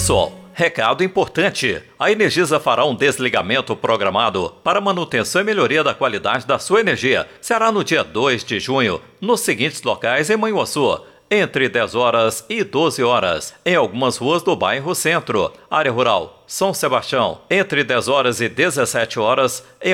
pessoal, recado importante. A Energisa fará um desligamento programado para manutenção e melhoria da qualidade da sua energia. Será no dia 2 de junho, nos seguintes locais em Manhuaçu, entre 10 horas e 12 horas, em algumas ruas do bairro Centro. Área Rural, São Sebastião, entre 10 horas e 17 horas, em